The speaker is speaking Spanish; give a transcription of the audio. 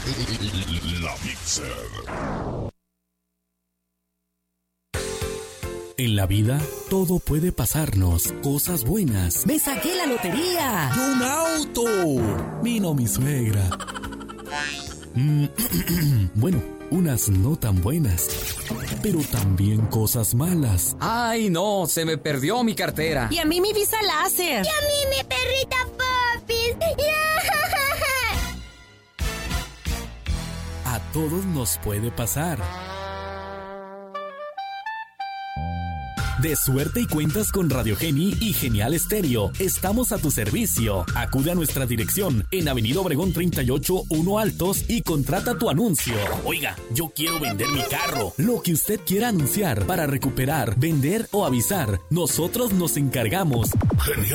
La Mixer. En la vida, todo puede pasarnos. Cosas buenas. ¡Me saqué la lotería! ¡Y un auto! Vino mi suegra. Bueno, unas no tan buenas. Pero también cosas malas. ¡Ay, no! Se me perdió mi cartera. Y a mí mi visa láser. Y a mí mi perrita Popis. A todos nos puede pasar. De suerte y cuentas con Radio Geni y Genial Estéreo. Estamos a tu servicio. Acude a nuestra dirección en Avenida Obregón 38, 1 Altos y contrata tu anuncio. Oiga, yo quiero vender mi carro. Lo que usted quiera anunciar para recuperar, vender o avisar, nosotros nos encargamos. Genial.